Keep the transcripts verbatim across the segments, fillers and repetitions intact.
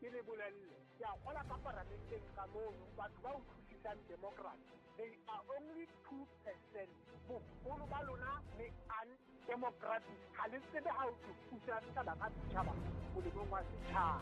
ke le bolelle ya gola ka parlamenteng ka mono batho ba utlwisisang democracy they are only two percent bogolo ba lona le undemocratic ga le tsebe ga o thusa taba ka setšhaba molemong wa setšhaba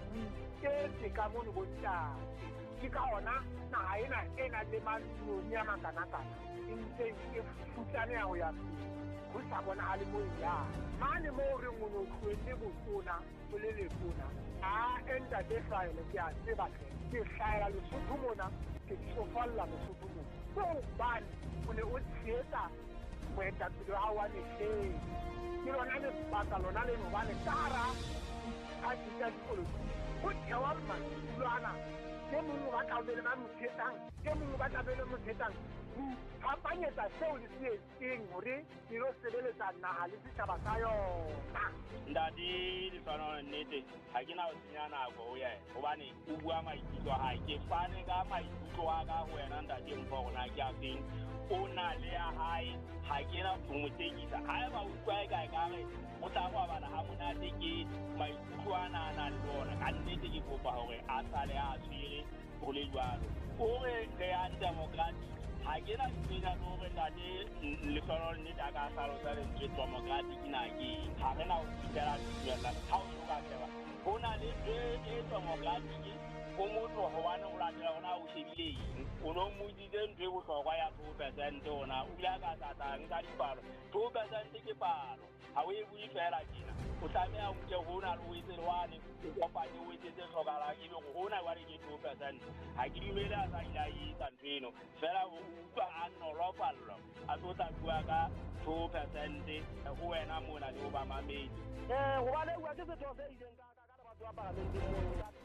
ke ka mono bontate ke ka ona naga ena e na le manoni a makana-kana e ntse e futlane ya go ya go sa bonagale mo ya mane mo o reng o ne o tlhoetse botona o le letona a entate tlhaele ke a tsebatle ke tlhaela lesotho mona ke tsofalla lesotho mona ko bane o ne o tsheetsa moetapele wa wa letlheng ke lona lebaka lona leno bane ka gara diphati tsa dipolotiki go thewa matulwana ke mongwe ba tlabele ba motshetang ke mongwe ba tlabele motshetang phapanyetsa seo le se etseng gore ke lo sebeletsa naga le setšhaba sa yona ntate Lefano nnete ga ke na go senya nako go yena gobane o bua maikutlo a ke fane ka maikutlo a ka go wena ntate mpho gona ke a feng o na le ya hae ga ke na go motekisa ga e ba utlwa e kae kare o tla go bala ga monate ke maikutlo a nana le bona ka nnete ke kopa gore a sale a tshwere go le jwalo ore re ya democratic ha ke na tsena no re ntate Lefano nnete a ka tlhalosa lentswe democratic na ke ga re na go fitela ditumela ga o no ka tseba go na le e democratic go motho go bane go latela gona o shebile eng o no moditse ntho e botlhokwa ya two percent ona o ile ka tlatang ka dipalo two percent ke palo ga o e bue fela tjena o tlameha o nke go na le o etse lwane o kopanye o etsetse tlhokala ebe go na wa re ke two percent ha ke dumele a sa ila e ka ntweno fela o utlwa a nolofallo a tota bua ka two percent go wena mona le o ba mamedi eh go ba le bua ke setho se ileng ka ka batho ba parlamenteng